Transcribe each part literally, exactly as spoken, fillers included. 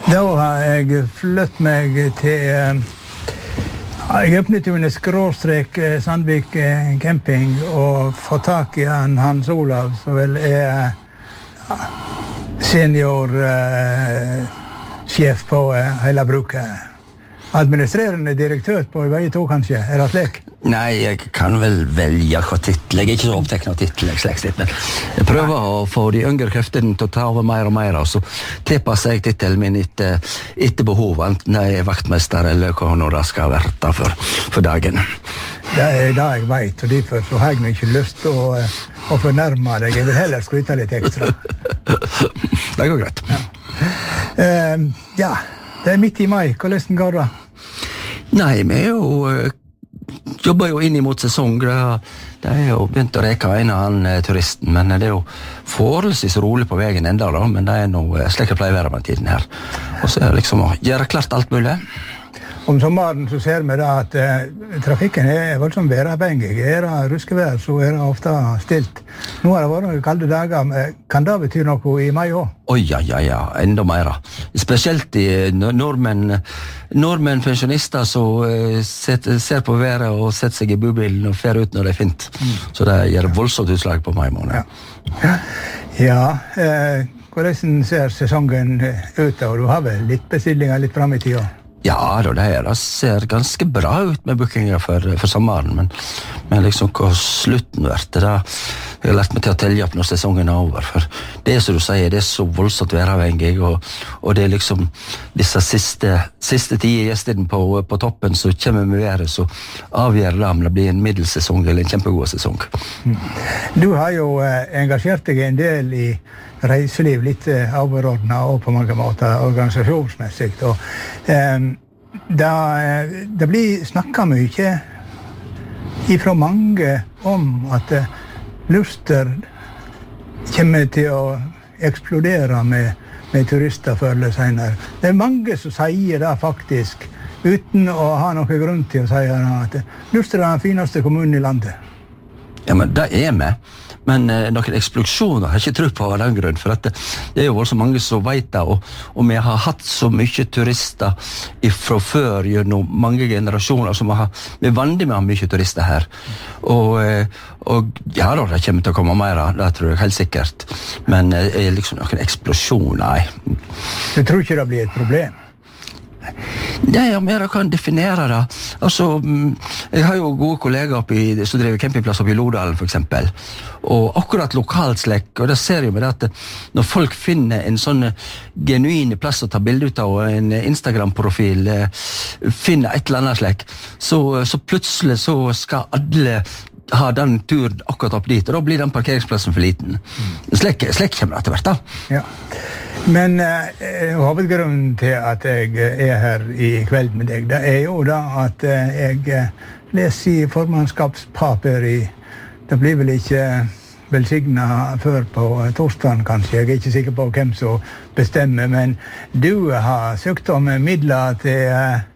Da har jeg flyttet meg til... Jeg åpnet jo en skråstrek Sandvik camping og fått tak i han Hans Olav, som vel er senior uh, sjef på uh, hele bruket. Administrerende direktør på vei to, kanskje? Er det slik? Nei, jeg kan vel velge hva titel. Jeg er ikke så opptekket av titel, jeg slik sett, men jeg prøver å få de yngre kreftene til å ta over mer og mer, og så tilpasser jeg titelen min etter, etter behov, enten jeg er vaktmester eller hva nå det skal være for, for dagen. Det er det jeg vet, og derfor så har jeg ikke lyst til å, å fornærme deg. Jeg vil heller skryte litt ekstra. Det går greit. Ja. Uh, ja, det er midt i mai. Hvordan går det? Nei, vi er jo... jobber jo inn imot sesong. Det er jo begynt å reke en av han turisten, men det er jo forholdsvis rolig på veien enda da, men det er noe slik jeg pleier å være med tiden her. Og så er det liksom å gjøre klart alt mulig. Om sommeren så ser vi da at eh, trafikken er voldsomt væravhengig. Er det ruskevær, så er det ofte stilt. Nå har det vært noen kalde dager. Kan det bety noe i mai også? Oi, ja, ja, ja, enda mer. Spesielt i nordmenn, nordmenn pensjonister som uh, ser på været og setter seg i bubilen og fer ut når det er fint. Mm. Så det gjør voldsomt utslag på mai måned. Ja, ja eh, hvordan ser sesongen ut? Og du har vel litt bestillinger litt frem i tida? Ja, det, er, det ser ganske bra ut med bookinger for, for sommeren, men, men liksom hva slutten vært det da, jeg har lært meg til å telle opp når sesongen er over, for det er som du sier, det er så voldsomt væravhengig, og, og det er liksom disse siste, siste tida gjestene på, på toppen som kommer med været, så avgjør det om det blir en middelsesong eller en kjempegod sesong. Du har jo eh, engasjert deg en del i reiseliv, litt overordnet og på mange måter organisasjonsmessig. Og, eh, da, det blir snakket mye ifra mange om at eh, Luster kommer til å eksplodere med, med turister før eller senere. Det er mange som sier det faktisk, uten å ha noen grunn til å si det, at Luster er den fineste kommunen i landet. Ja, men det er vi. Men eh, noen eksplosjoner har jeg ikke tro på av den grunn, for at det, det er jo så mange som vet det, og, og vi har hatt så mye turister fra før gjennom mange generasjoner, som har, vi er vanlige med å ha mye turister her. Og, eh, og ja da, det kommer til å komme mer, det tror jeg helt sikkert. Men eh, er liksom noen eksplosjoner, nei. Du tror ikke det blir et problem? Nei, om jeg kan definere det. Altså, jeg har jo gode kollegaer oppi, som driver campingplass oppi Lodalen, for eksempel. Og akkurat lokalt slekk, og det ser jo med det at når folk finner en sånn genuin plass å ta bilde ut av, og en Instagram-profil, finner et eller annet slekk, så, så plutselig så skal alle ha den turen akkurat opp dit, og da blir den parkeringsplassen for liten. Slekk, slekk kommer det til hvert da. Ja. Men eh, hovedgrunnen til at jeg er her i kveld med deg, det er jo da at eh, jeg leser i formannskapspapir i, det blir vel ikke velsignet før på torsdagen kanskje, jeg er ikke sikker på hvem som bestemmer, men du har søkt om midler til eh,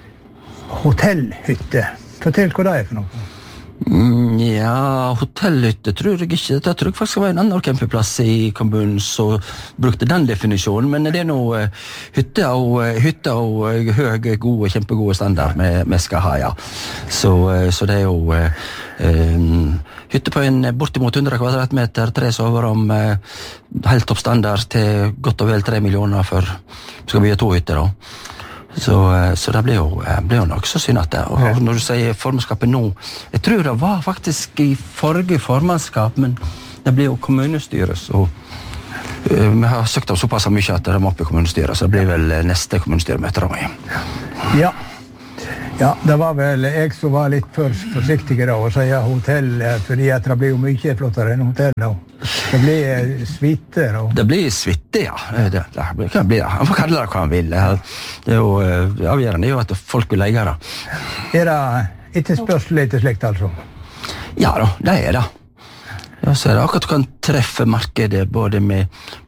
hotellhytte. Fortell hva det er for noe. Mm, ja, hotellhytte tror jeg ikke. Det tror jeg faktisk skal være en annen campingplass i kommunen som brukte den definisjonen, men det er noe uh, hytte og, uh, hytte og uh, høy, gode, kjempegode standard vi skal ha, ja. Så, uh, så det er jo uh, uh, hytte på en bortimot hundre kvadratmeter, tre soverom, uh, helt topp standard til godt og vel tre millioner for skal vi ha to hytter da. Så, så det blir jo, blir jo nok så synd at det. Og når du sier formannskapet nå, jeg tror det var faktisk i forrige formannskap, men det blir jo kommunestyret, så uh, vi har søkt om såpass mye at det må opp i kommunestyret, så det blir vel neste kommunestyremøte da. Ja. Ja, det var vel jeg som var litt for forsiktig da, å si hotell, fordi at det blir jo mye flottere enn hotell da. Det blir suite da. Det blir suite, ja. Det, det kan bli det. Han får kalle det hva han vil. Det er jo avgjørende, det er jo at folk vil leie det. Er det etterspørsel etter slikt, altså? Ja da, det er det. Ja, så er det akkurat du kan treffe markedet både med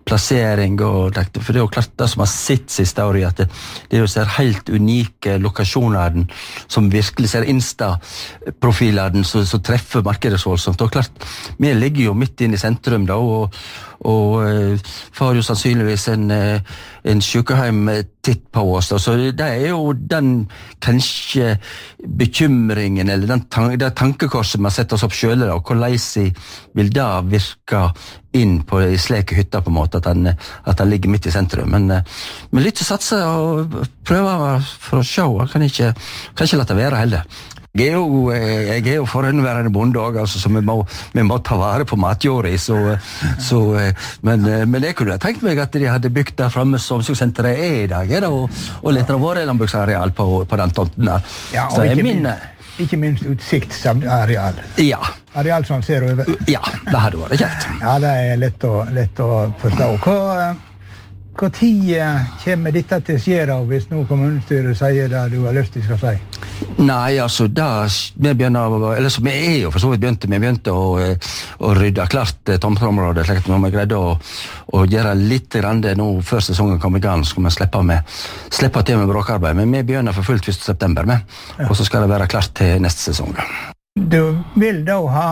plassering og for det er jo klart det som har sitt siste år i at det, det er jo så helt unike lokasjoner som virkelig ser Insta-profiler som, som treffer markedet så voldsomt. Og klart, vi ligger jo midt inn i sentrum da, og, og uh, får jo sannsynligvis en, uh, en sykehjem titt på oss. Da. Så det er jo den kanskje bekymringen, eller den tan det tankekorset vi har sett oss opp selv, og hvordan vil det virke inn på i sleke hytter på en måte, at den, at den ligger midt i sentrum. Men, men litt å satse og prøve for å se, jeg kan ikke, kan ikke la det være heller. Jeg er jo, jeg er jo forhåndværende bonde også, altså, så vi må, vi må ta vare på matjorda, så, så, men, men jeg kunne tenkt meg at de hadde bygd der fremme som omsorgssenteret er i dag, er det, og, og litt av våre landbruksareal på, på den tomten der. Ja, og ikke, min, minst, ikke minst utsiktsareal. Ja. Areal som ser over. Ja, det hadde vært kjekt. Ja, det er lett å, lett å forstå. Hva, hva tid kommer dette til å skje da, hvis nå kommunestyret sier det du har lyst til å si? Nei, altså, da vi begynner, eller så vi er jo for så vidt begynte, vi begynte å, å rydde klart tomteområdet, slik at når vi greide å, å gjøre litt grann det nå før sesongen kom i gang, så skal vi slippe, med, slippe til med bråkarbeid, men vi begynner for fullt første september med, ja. Og så skal det være klart til neste sesong. Du vil da ha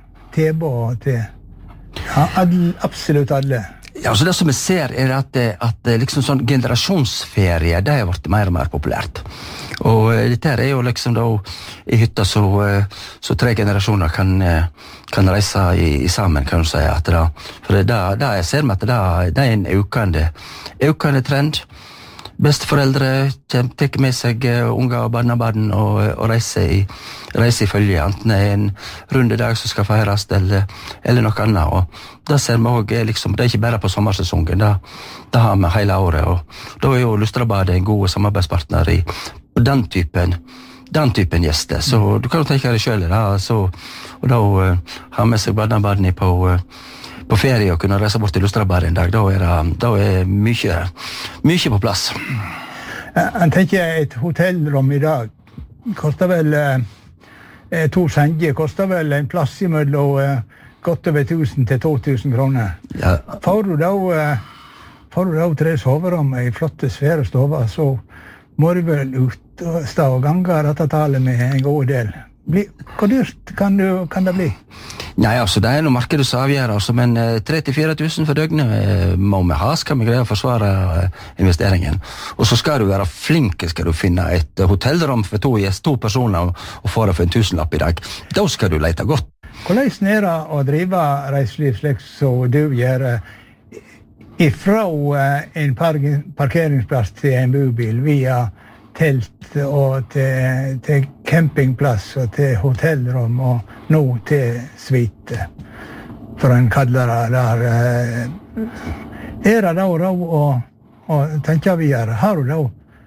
tilbud til ja, absolutt alle? Ja, så det som vi ser er at, at liksom sånn generasjonsferie, det har vært mer og mer populært. Og dette er jo liksom da i hytta så, så tre generasjoner kan, kan reise i, i sammen, kan du si. At da, for det, da jeg ser meg at det, det er en økende, økende trend. Besteforeldre tar med seg unger og barnebarn og, og reiser i, reiser i følge, enten det er en rundedag som skal feires eller, eller noe annet. Og da ser vi også, liksom, det er ikke bare på sommersesongen, da, da har vi hele året. Og da er jo Lustrabadet en god samarbeidspartner i den typen, den typen gjester. Så du kan jo tenke deg selv, da, så, og da uh, har med seg barnebarn på uh, på ferie og kunne reise bort til Lustrabadet en dag, da er det da er mye, mye på plass. Jeg tenker et hotellrom i dag koster vel eh, to senger, koster vel en plass i mellom eh, godt over tusen til to tusen kroner. Ja. Får du da eh, får du da tre soverom i flotte svære stover, så må du vel ut og stå og gange dette tallet med en god del. Bli, hvor dyrt kan, du, kan det bli? Nei, altså, det er noe markedet som avgjør, altså, men eh, tre til fire tusen for døgnet eh, må vi ha, skal vi greie å forsvare eh, investeringen. Og så skal du være flink, skal du finne et uh, hotellrom for to, yes, to personer og, og få det for en tusenlapp i dag. Da skal du lete godt. Hvordan er det å drive reiseliv slik som du gjør ifra uh, en par parkeringsplass til en bobil via telt og til, til campingplass og til hotellrom og nå til suite, for en kaller det der. Er det da råd å, å tenke videre? Har du da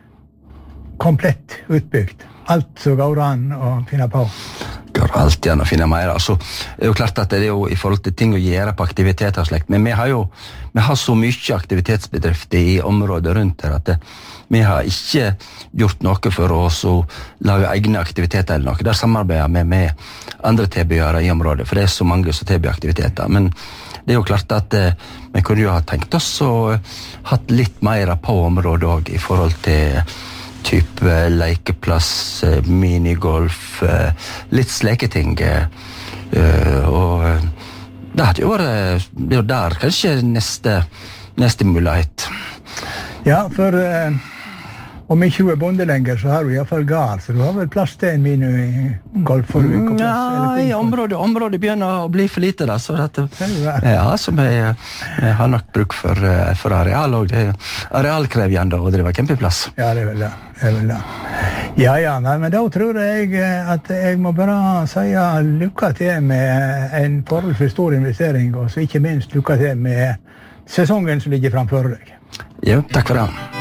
komplett utbygd? Alt som går an å finne på? Går alltid an å finne mer. Altså, det er jo klart at det er jo i forhold til ting å gjøre på aktiviteter og slekt, men vi har jo vi har så mye aktivitetsbedrifter i området rundt her at det, vi har ikke gjort noe for oss å lage egne aktiviteter eller noe. Der samarbeider vi med andre tilbydere i området, for det er så mange som tilbyr aktiviteter. Men det er jo klart at eh, vi kunne jo ha tenkt oss og hatt litt mer på området også, i forhold til type lekeplass, minigolf, litt sleketing. Og det hadde jo vært, det er jo der kanskje neste, neste mulighet. Ja, for uh, om ikke du er bonde lenger, så har du i hvert fall gard, så du har vel plass til en minigolf for uke plass? Ja, i området, området begynner å bli for lite da, så dette, ja, som jeg, jeg har nok bruk for, for areal, og det er arealkrevjende å drive campingplass. Ja, det er vel det. Det er vel det. Ja, ja, nei, men da tror jeg at jeg må bare si lykke til med en forholdsvis stor investering, og så ikke minst lykke til med sesongen som ligger framfor deg. Ja, takk for det.